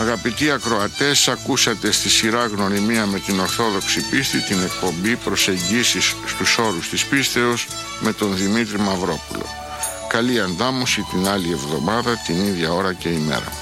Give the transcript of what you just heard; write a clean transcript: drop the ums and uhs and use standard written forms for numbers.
Αγαπητοί ακροατές, ακούσατε στη σειρά Γνωριμία με την Ορθόδοξη Πίστη την εκπομπή Προσεγγίσεις στους όρους της πίστεως με τον Δημήτρη Μαυρόπουλο. Καλή αντάμωση την άλλη εβδομάδα, την ίδια ώρα και ημέρα.